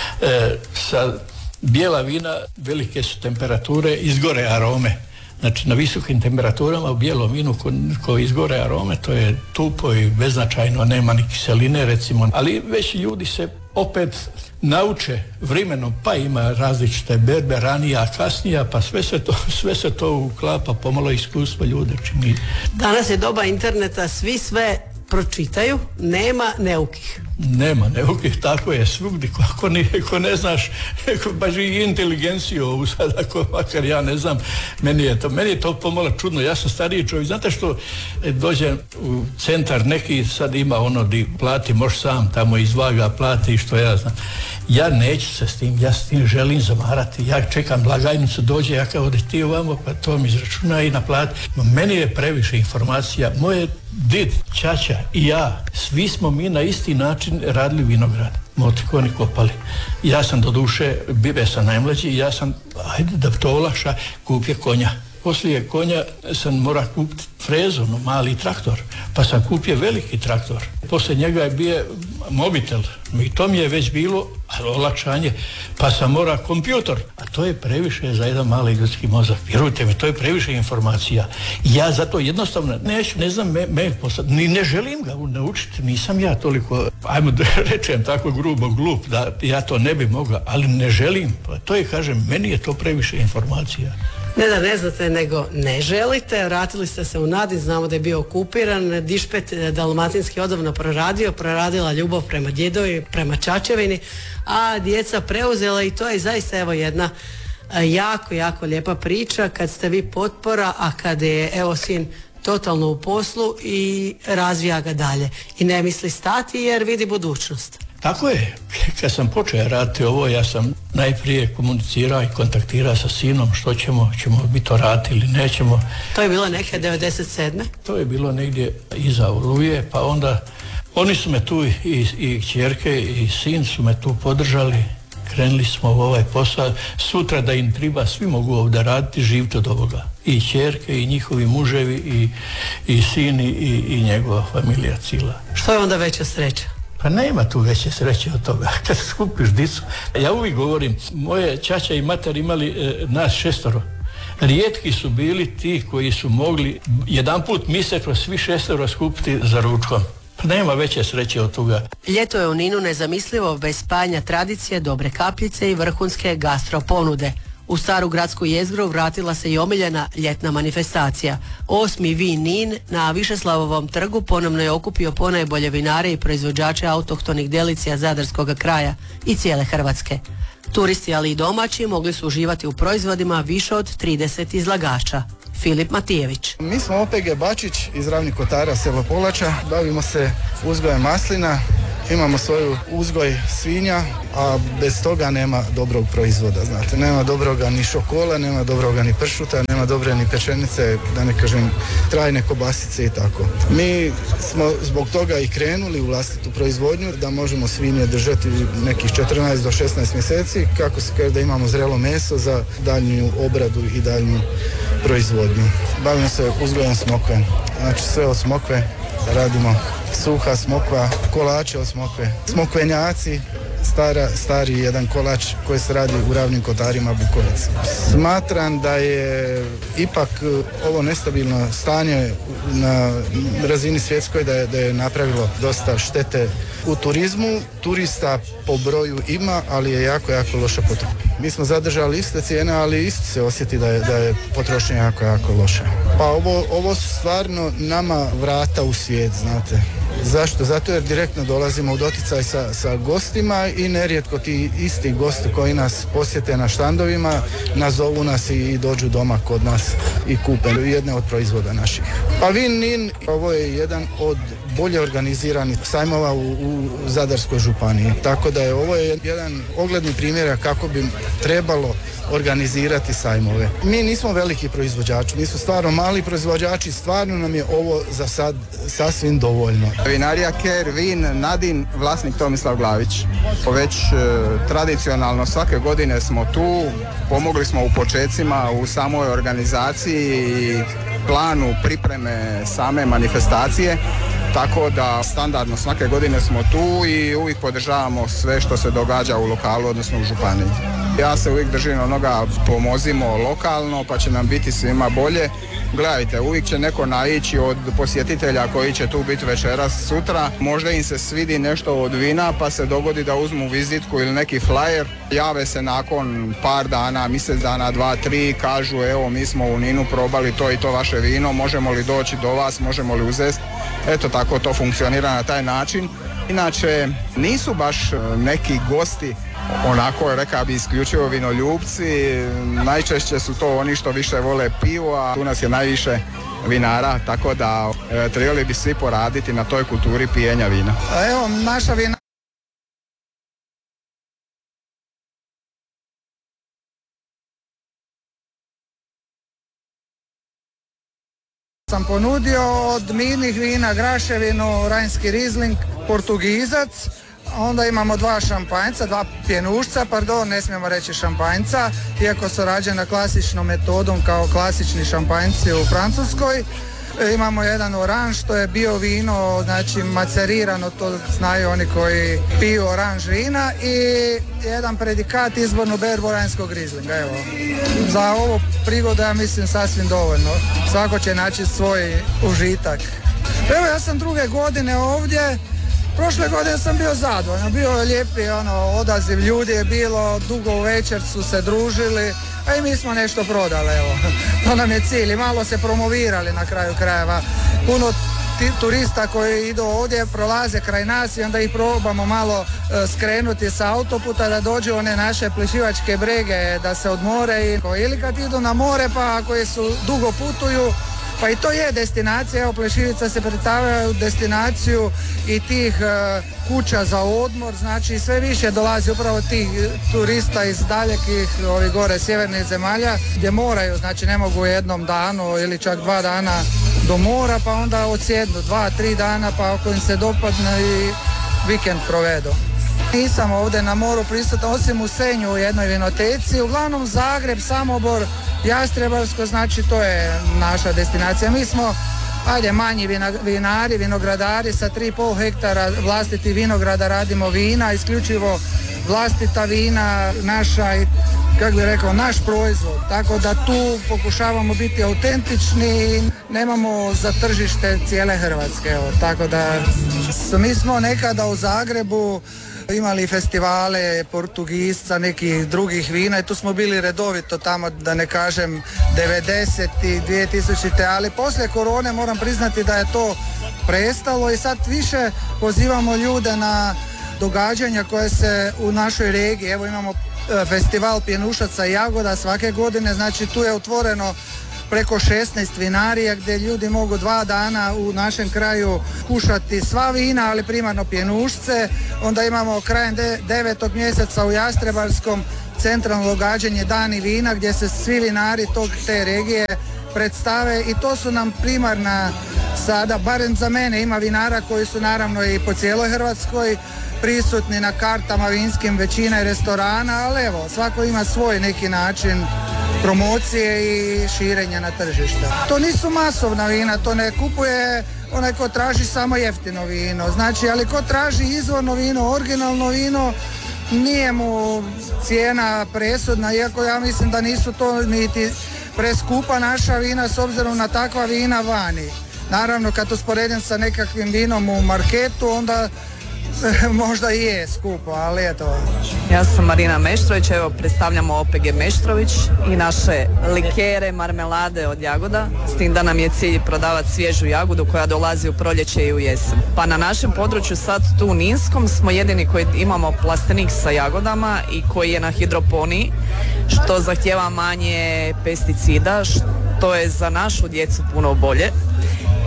Sa bijela vina velike su temperature, izgore arome. Znači na visokim temperaturama u bijelom vinu koji izgore arome, to je tupo i beznačajno, nema ni kiseline recimo, ali već ljudi se opet nauče vremenom, pa ima različite berbe, ranija, kasnija, pa sve se to uklapa, pomalo iskustvo ljude čini. Danas je doba interneta, svi sve pročitaju, nema neukih. Nema neukih, tako je svugdje, ako ne znaš, baš i inteligenciju ovu sad, ako makar ja ne znam, meni je to pomalo čudno, ja sam stariji čovjek, znate što, dođem u centar, neki sad ima ono di plati, možeš sam tamo izvaga, plati, što ja znam. Ja neću se s tim, ja s tim želim zamarati, ja čekam blagajnicu, dođe, ja kao odi ti ovamo, pa to mi izračuna i naplati. Meni je previše informacija, moje did, ćaća i ja, svi smo mi na isti način radili vinograd, motikoni kopali. Ja sam doduše, bibe sam najmlađi, ja sam, ajde da to olakša, kupio konja. Poslije konja sam mora kupiti frezu, mali traktor, pa sam kupio veliki traktor. Poslije njega je bio mobitel i to mi je već bilo olakšanje, pa sam mora kompjutor, a to je previše za jedan mali ljudski mozak. Vjerujte mi, to je previše informacija. Ja zato jednostavno ne znam mail poslati, ni ne želim ga naučiti, nisam ja toliko, ajmo da rečem tako grubo, glup, da ja to ne bi mogao, ali ne želim. Pa to je, kažem, meni je to previše informacija. Ne da ne znate, nego ne želite. Vratili ste se u Nadin, znamo da je bio okupiran, dišpet dalmatinski odavno proradila ljubav prema djedovi, prema čačevini, a djeca preuzela i to je zaista evo jedna jako, jako lijepa priča kad ste vi potpora, a kad je evo sin totalno u poslu i razvija ga dalje i ne misli stati jer vidi budućnost. Tako je, kad sam počeo raditi ovo, ja sam najprije komunicirao i kontaktirao sa sinom što ćemo bi to raditi ili nećemo. To je bilo neke 97. To je bilo negdje iza Oluje, pa onda oni su me tu i kćerke i sin su me tu podržali, krenuli smo u ovaj posao, sutra da im treba, svi mogu ovdje raditi, živiti od ovoga. I kćerke, i njihovi muževi, i sin, i njegova familija cijela. Što je onda veća sreća? Pa nema tu veće sreće od toga, kad skupiš dicu. Ja uvijek govorim, moje ćaća i mater imali nas 6. Rijetki su bili ti koji su mogli jedanput mjesečno svi 6 skupiti za ručkom. Pa nema veće sreće od toga. Ljeto je u Ninu nezamislivo bez spajanja tradicije, dobre kapljice i vrhunske gastro ponude. U staru gradsku jezgru vratila se i omiljena ljetna manifestacija. 8. vin Nin na Višeslavovom trgu ponovno je okupio ponajbolje vinare i proizvođače autohtonih delicija zadarskog kraja i cijele Hrvatske. Turisti, ali i domaći, mogli su uživati u proizvodima više od 30 izlagača. Filip Matijević. Mi smo OPG Bačić iz Ravnih Kotara, selo Polača. Bavimo se uzgojem maslina, imamo svoju uzgoj svinja, a bez toga nema dobrog proizvoda, znate. Nema dobroga ni šokola, nema dobroga ni pršuta, nema dobre ni pečenice, da ne kažem trajne kobasice i tako. Mi smo zbog toga i krenuli u vlastitu proizvodnju, da možemo svinje držati nekih 14 do 16 mjeseci, kako se kaže da imamo zrelo meso za daljnju obradu i daljnju proizvodnju. Bavimo se uzgojem smokve, znači sve od smokve radimo, suha smokva, kolače od smokve, smokvenjaci, stari jedan kolač koji se radi u Ravnim Kotarima, Bukovac. Smatram da je ipak ovo nestabilno stanje na razini svjetskoj da je napravilo dosta štete u turizmu. Turista po broju ima, ali je jako, jako loša potrošnja. Mi smo zadržali iste cijene, ali isto se osjeti da je potrošnja jako, jako loša. Pa ovo su stvarno nama vrata u svijet, znate. Zašto? Zato jer direktno dolazimo u doticaj sa gostima i nerijetko ti isti gosti koji nas posjete na štandovima nazovu nas i dođu doma kod nas i kupe jedne od proizvoda naših. Pa Vin Nin, ovo je jedan od bolje organiziranih sajmova u Zadarskoj županiji. Tako da je ovo jedan ogledni primjer kako bi trebalo organizirati sajmove. Mi nismo veliki proizvođači, mi smo stvarno mali proizvođači, stvarno nam je ovo za sad sasvim dovoljno. Vinarija Ker, Vin, Nadin, vlasnik Tomislav Glavić. Već tradicionalno svake godine smo tu, pomogli smo u počecima u samoj organizaciji i planu pripreme same manifestacije, tako da standardno svake godine smo tu i uvijek podržavamo sve što se događa u lokalu, odnosno u županiji. Ja se uvijek držim onoga, pomozimo lokalno pa će nam biti svima bolje. Gledajte, uvijek će neko naići od posjetitelja koji će tu biti večeras, sutra. Možda im se svidi nešto od vina pa se dogodi da uzmu vizitku ili neki flyer. Jave se nakon par dana, mjesec dana, 2, 3, kažu evo mi smo u Ninu probali to i to vaše vino, možemo li doći do vas, možemo li uzeti. Eto tako to funkcionira na taj način. Inače nisu baš neki gosti onako, rekao bi, isključivo vinoljubci, najčešće su to oni što više vole pivo, a tu nas je najviše vinara, tako da trebali bi svi poraditi na toj kulturi pijenja vina. Evo, naša vina sam ponudio od mirnih vina Graševinu, Rajnski Rizling, Portugizac. Onda imamo 2 šampanjca, 2 pjenušca, ne smijemo reći šampanjca, iako su rađena klasičnom metodom kao klasični šampanjci u Francuskoj. Imamo jedan oranž, to je bio vino, znači macerirano, to znaju oni koji piju oranž vina, i jedan predikat izbornu berbu Rajnskog Rizlinga. Evo, za ovo prigodu ja mislim sasvim dovoljno, svako će naći svoj užitak. Evo, ja sam 2. godine ovdje. Prošle godine sam bio zadovoljan, bio je lijepi odaziv ljudi je bilo, dugo u večer su se družili, a i mi smo nešto prodali, evo. To nam je cilj i malo se promovirali na kraju krajeva. Puno turista koji idu ovdje prolaze kraj nas i onda ih probamo malo skrenuti sa autoputa da dođu one naše Plišivačke brege da se odmore, ili kad idu na more pa koji su dugo putuju. Pa i to je destinacija, evo Plešivica se pretavlja u destinaciju i tih kuća za odmor, znači sve više dolazi upravo tih turista iz dalekih ovih gore sjevernih zemalja gdje moraju, znači ne mogu u jednom danu ili čak 2 dana do mora, pa onda odsjednu 2, 3 dana pa ako im se dopadne i vikend provedu. Nisam ovdje na moru prisutan, osim u Senju u jednoj vinoteci, uglavnom Zagreb, Samobor, Jastrebarsko, znači to je naša destinacija. Mi smo, manji vinari, vinogradari sa 3,5 hektara vlastiti vinograda radimo vina, isključivo vlastita vina, naša, kako bih rekao, naš proizvod. Tako da tu pokušavamo biti autentični, nemamo za tržište cijele Hrvatske. Evo. Tako da mi smo nekada u Zagrebu imali festivale Portugisca, nekih drugih vina i tu smo bili redovito tamo, da ne kažem 90. i 2000. ali poslije korone moram priznati da je to prestalo i sad više pozivamo ljude na događanja koje se u našoj regiji, evo imamo festival pjenušaca i jagoda svake godine, znači tu je otvoreno preko 16 vinarija gdje ljudi mogu 2 dana u našem kraju kušati sva vina, ali primarno pjenušce. Onda imamo krajem 9. mjeseca u Jastrebarskom centralno događanje Dani vina gdje se svi vinari te regije predstave i to su nam primarna sada, barem za mene, ima vinara koji su naravno i po cijeloj Hrvatskoj prisutni na kartama vinskim većina restorana, ali evo, svako ima svoj neki način promocije i širenja na tržište. To nisu masovna vina, to ne kupuje onaj ko traži samo jeftino vino, znači, ali ko traži izvorno vino, originalno vino, nije mu cijena presudna, iako ja mislim da nisu to niti preskupa naša vina s obzirom na takva vina vani. Naravno, kad usporedim sa nekakvim vinom u marketu, onda možda i je skupo, ali eto. Ja sam Marina Meštrović, evo predstavljamo OPG Meštrović i naše likere, marmelade od jagoda, s tim da nam je cilj prodavati svježu jagodu koja dolazi u proljeće i u jesen. Pa na našem području sad tu u Ninskom smo jedini koji imamo plastenik sa jagodama i koji je na hidroponiji, što zahtjeva manje pesticida, što je za našu djecu puno bolje.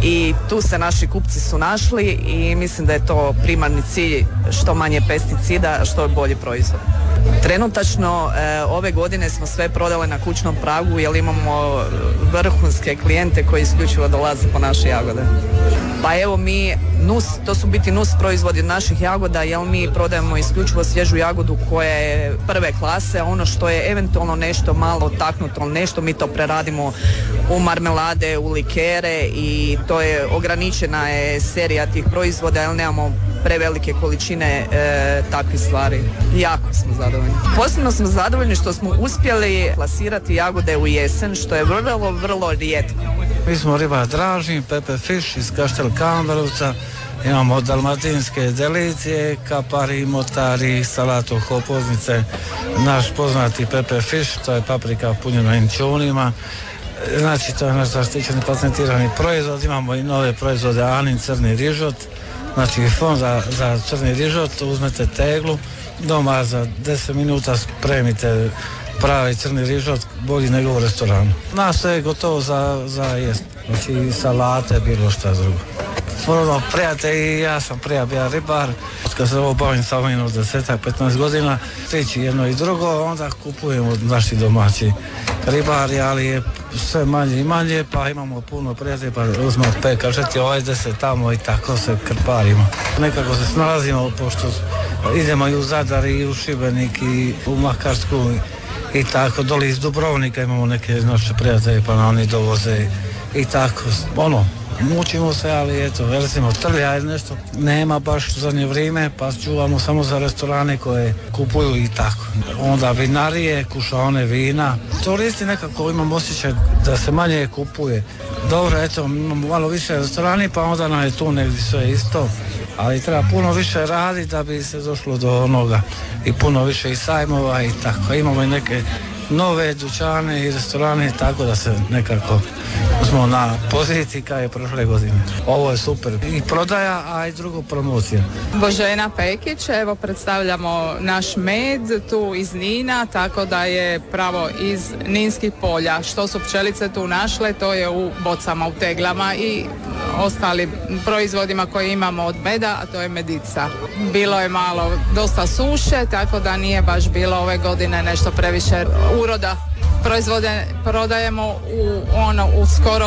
i tu se naši kupci su našli i mislim da je to primarni cilj, što manje pesticida, što bolji proizvod. Trenutačno ove godine smo sve prodali na kućnom pragu jer imamo vrhunske klijente koji isključivo dolaze po naše jagode. Pa evo mi, to su biti nus proizvodi od naših jagoda jer mi prodajemo isključivo svježu jagodu koja je prve klase, ono što je eventualno nešto malo taknuto, nešto mi to preradimo u marmelade, u likere i to je ograničena je serija tih proizvoda jer nemamo prevelike količine takvih stvari. Jako smo zadovoljni. Posebno smo zadovoljni što smo uspjeli plasirati jagode u jesen, što je vrlo, vrlo rijetko. Mi smo ribar Dražin, Pepe Fish iz Kaštel Kamberovca, imamo dalmatinske delicije, kapari, motari, salatu hopoznice, naš poznati Pepe Fish, to je paprika punjena inčunima. Znači, to je naš zaštićeni patentirani proizvod, imamo i nove proizvode Anin crni rižot, znači fond za crni rižot, uzmete teglu, doma za 10 minuta spremite pravi crni rižot, bolji nego u restoranu. Nas je gotovo za jest, znači salate, bilo šta drugo. Ono, prijatelji, ja sam prija bio ribar, kad se ovo bavim samo jedno 10-15 godina, treći jedno i drugo, onda kupujemo od naših domaći ribari, ali je sve manje i manje, pa imamo puno prijatelja, pa uzmemo kažete ovdje se tamo i tako se krparimo. Nekako se snalazimo, pošto idemo i u Zadar i u Šibenik i u Makarsku i tako, doli iz Dubrovnika imamo neke naše prijatelje, pa na oni dovoze i tako, mučimo se, ali eto, recimo trlja ili nešto nema baš u zadnje vrijeme, pa čuvamo samo za restorane koje kupuju i tako. Onda vinarije, kušaone vina. Turisti nekako imam osjećaj da se manje kupuje. Dobro, eto, imamo malo više restorani, pa onda nam je tu negdje sve isto. Ali treba puno više raditi da bi se došlo do onoga i puno više i sajmova i tako. Imamo i neke nove dućane i restorane, tako da se nekako smo na poziciji kao je prošle godine. Ovo je super i prodaja, a i drugo promocija. Božena Pekić, evo predstavljamo naš med tu iz Nina, tako da je pravo iz ninskih polja. Što su pčelice tu našle, to je u bocama, u teglama i ostalim proizvodima koje imamo od meda, a to je medica. Bilo je malo dosta suše, tako da nije baš bilo ove godine nešto previše uroda. Proizvode prodajemo u skoro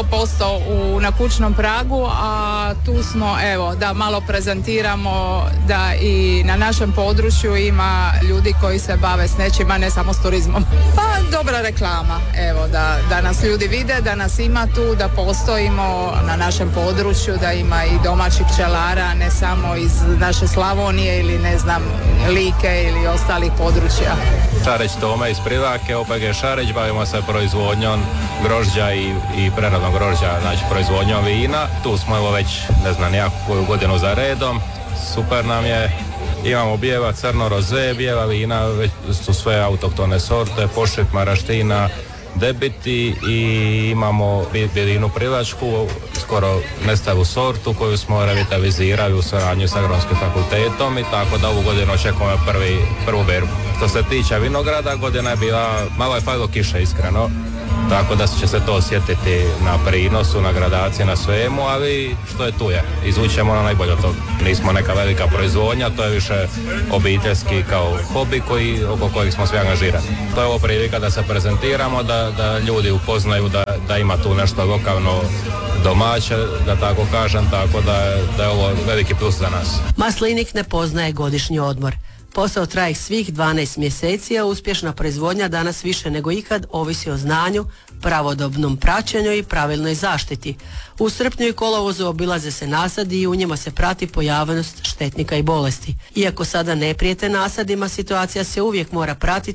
100% na kućnom pragu, a tu smo da malo prezentiramo da i na našem području ima ljudi koji se bave s nečima, ne samo s turizmom. Pa dobra reklama, da nas ljudi vide, da nas ima tu, da postojimo na našem području, da ima i domaćih pčelara, ne samo iz naše Slavonije ili ne znam Like ili ostalih područja. Šareć Tome iz Privake, OPG Šareć, bavimo se proizvodnjom grožđa i preradom grožđa, znači proizvodnjom vina. Tu smo već, ne znam, koju godinu za redom, super nam je. Imamo bijeva, crno, roze, bijeva vina, već su sve autohtone sorte, pošek, maraština, debiti i imamo bijelinu privačku, skoro nestavu sortu koju smo revitalizirali u suradnji sa Agronomskim fakultetom i tako da ovu godinu očekujemo prvu berbu. Što se tiče vinograda, godina je bila, malo je falilo kiše iskreno, tako da će se to osjetiti na prinosu, na gradaciji, na svemu, ali što je tu je. Izvučemo ono najbolje od toga. Nismo neka velika proizvodnja, to je više obiteljski kao hobi oko kojih smo svi angažirani. To je ovo prilika da se prezentiramo, da ljudi upoznaju da ima tu nešto lokalno domaće, da tako kažem, tako da je ovo veliki plus za nas. Maslinik ne poznaje godišnji odmor. Posao traje svih 12 mjeseci, a uspješna proizvodnja danas više nego ikad ovisi o znanju, pravodobnom praćenju i pravilnoj zaštiti. U srpnju i kolovozu obilaze se nasadi i u njima se prati pojavnost štetnika i bolesti. Iako sada ne prijete nasadima, situacija se uvijek mora pratiti